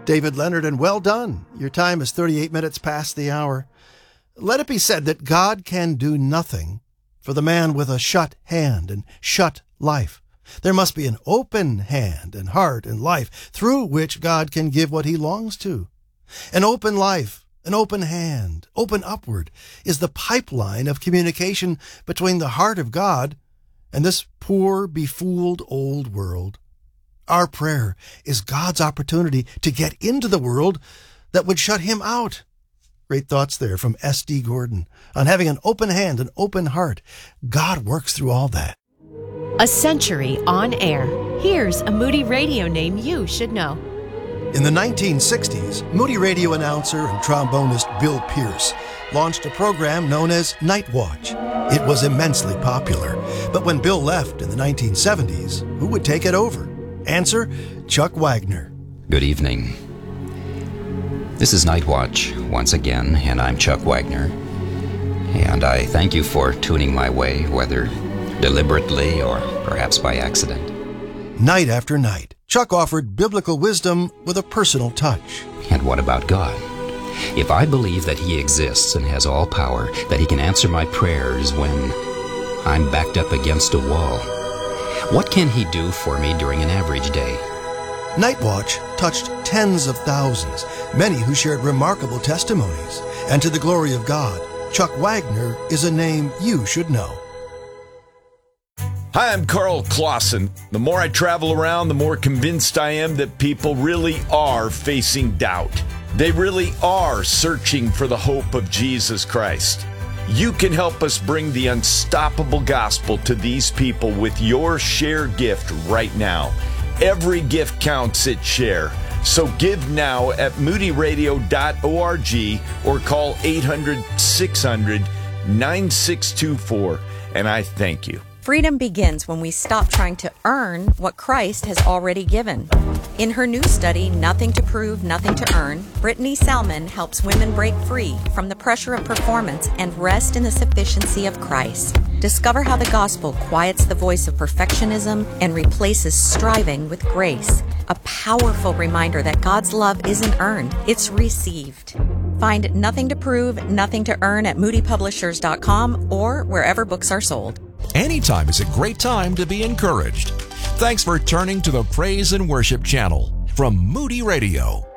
David Leonard, and well done. Your time is 38 minutes past the hour. Let it be said that God can do nothing for the man with a shut hand and shut life. There must be an open hand and heart and life through which God can give what he longs to. An open life, an open hand, open upward, is the pipeline of communication between the heart of God and this poor, befooled old world. Our prayer is God's opportunity to get into the world that would shut him out. Great thoughts there from S.D. Gordon on having an open hand, an open heart. God works through all that. A century on air. Here's a Moody Radio name you should know. In the 1960s, Moody Radio announcer and trombonist Bill Pierce launched a program known as Night Watch. It was immensely popular, but when Bill left in the 1970s, who would take it over? Answer, Chuck Wagner. Good evening. This is Night Watch once again, and I'm Chuck Wagner. And I thank you for tuning my way, whether deliberately or perhaps by accident. Night after night, Chuck offered biblical wisdom with a personal touch. And what about God? If I believe that he exists and has all power, that he can answer my prayers when I'm backed up against a wall, what can he do for me during an average day? Night Watch touched tens of thousands, many who shared remarkable testimonies. And to the glory of God, Chuck Wagner is a name you should know. Hi, I'm Carl Clausen. The more I travel around, the more convinced I am that people really are facing doubt. They really are searching for the hope of Jesus Christ. You can help us bring the unstoppable gospel to these people with your Share gift right now. Every gift counts at Share. So give now at moodyradio.org or call 800-600-9624. And I thank you. Freedom begins when we stop trying to earn what Christ has already given. In her new study, Nothing to Prove, Nothing to Earn, Brittany Salmon helps women break free from the pressure of performance and rest in the sufficiency of Christ. Discover how the gospel quiets the voice of perfectionism and replaces striving with grace. A powerful reminder that God's love isn't earned, it's received. Find Nothing to Prove, Nothing to Earn at moodypublishers.com or wherever books are sold. Anytime is a great time to be encouraged. Thanks for turning to the Praise and Worship channel from Moody Radio.